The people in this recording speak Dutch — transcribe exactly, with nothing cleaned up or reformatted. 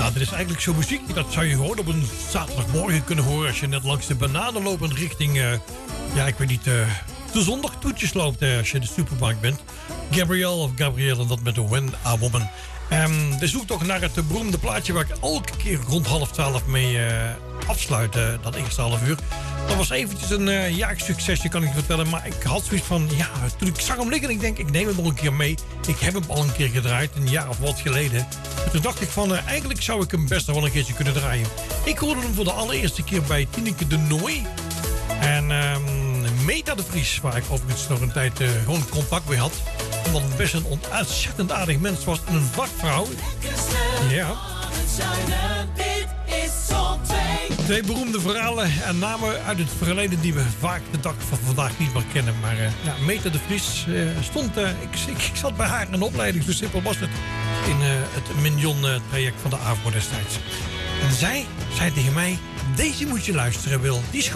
Nou, dit is eigenlijk zo'n muziek. Dat zou je gewoon op een zaterdagmorgen kunnen horen... als je net langs de bananen loopt en richting... Uh, ja, ik weet niet... Uh, de zondag toetjes loopt uh, als je in de supermarkt bent. Gabrielle of Gabrielle en dat met de When a Woman. Um, de zoektocht naar het beroemde plaatje... waar ik elke keer rond half twaalf mee uh, afsluit. Uh, dat eerste half uur. Dat was eventjes een uh, jaarsuccesje, kan ik je vertellen. Maar ik had zoiets van... Ja, toen ik zag hem liggen, ik denk, ik neem hem nog een keer mee. Ik heb hem al een keer gedraaid, een jaar of wat geleden. En toen dacht ik van... Uh, eigenlijk zou ik hem best nog wel een keertje kunnen draaien. Ik hoorde hem voor de allereerste keer bij Tineke de Nooi. En... Um, Meta de Vries, waar ik overigens nog een tijd uh, gewoon contact mee had. Omdat het best een ontzettend aardig mens was en een vakvrouw. Ja. Twee beroemde verhalen en namen uit het verleden die we vaak de dag van vandaag niet meer kennen. Maar uh, ja, Meta de Vries uh, stond... Uh, ik, ik, ik zat bij haar in een opleiding, zo simpel was het. In uh, het Mignon-traject van de A V R O destijds. En zij zei tegen mij, deze moet je luisteren, Wil. Die is goed.